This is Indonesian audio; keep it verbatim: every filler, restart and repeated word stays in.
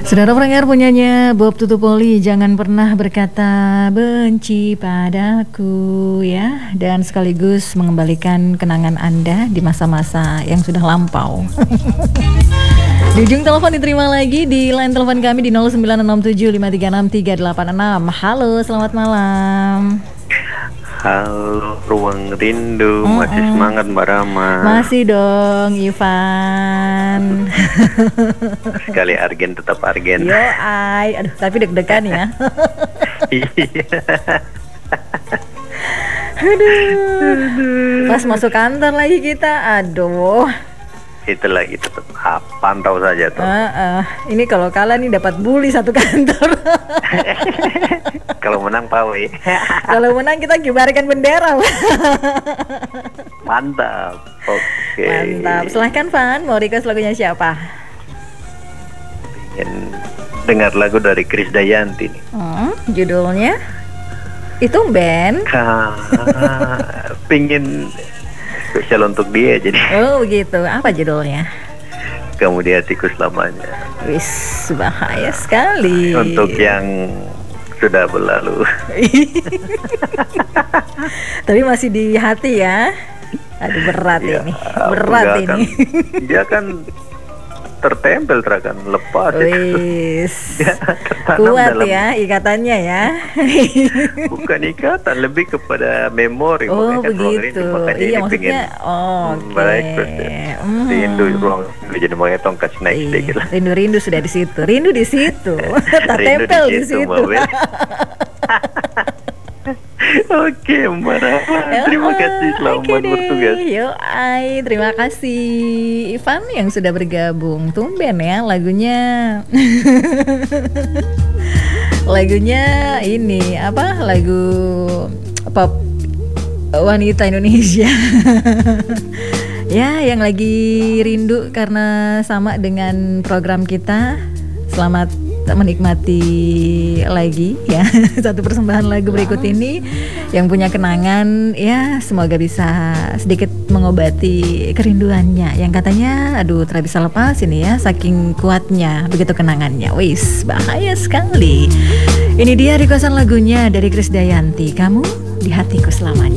Saudara pendengar, punyanya Bob Tutupoli, jangan pernah berkata benci padaku ya, dan sekaligus mengembalikan kenangan Anda di masa-masa yang sudah lampau. Di ujung telepon diterima lagi di line telepon kami di nol sembilan enam tujuh lima tiga enam tiga delapan enam. Halo, selamat malam. Halo, Ruang Rindu, Mm-mm. masih semangat Mbak Rama? Masih dong, Ivan. Sekali Argen tetap Argen. Yo, ay, aduh, tapi deg-degan ya. Iya. Aduh, pas masuk kantor lagi kita, aduh. Itu lagi tetap ah, pantau saja tuh. Uh, uh. Ini kalau kalah nih dapat bully satu kantor. Kalau menang pawe. Kalau menang kita kibarkan bendera. Mantap. Oke. Mantap. Silahkan Van, mau request lagunya siapa? Pengen dengar lagu dari Krisdayanti nih. Hmm, judulnya? Itu band? Ka, pengen spesial untuk dia jadi. Oh gitu. Apa judulnya? Kamu di hatiku selamanya. Wis, bahaya sekali. Untuk yang sudah berlalu. Tapi masih di hati ya. Aduh, berat Ya, ini. Berat enggak ini. Kan, dia kan tertempel terakan lepas. Wis. Ya, Kuat dalam, ya ikatannya ya. bukan ikatan, lebih kepada memori. Oh makanya kan ruang begitu. rindu, makanya Iya ini maksudnya. pengen, Oh, hmm, oke. baik terus ya. Hmm. Rindu ruang rindu, jadi makanya tong kasih naik Iya, sedikit lah. rindu-rindu sudah di situ. Rindu di situ. Tak Rindu tempel di di situ, situ. Mbak Wel. Oke Mbak Rama, terima kasih, selamat Oke deh. bertugas. Yo, ay, terima kasih Ivan yang sudah bergabung. Tumben ya lagunya. Lagunya ini apa? Lagu pop wanita Indonesia. Ya, yang lagi rindu karena sama dengan program kita. Selamat menikmati lagi ya satu persembahan lagu berikut ini. Yang punya kenangan ya semoga bisa sedikit mengobati kerinduannya yang katanya aduh tak bisa lepas ini ya saking kuatnya begitu kenangannya. Wis, bahaya sekali. Ini dia requestan lagunya dari Krisdayanti, Kamu di Hatiku Selamanya.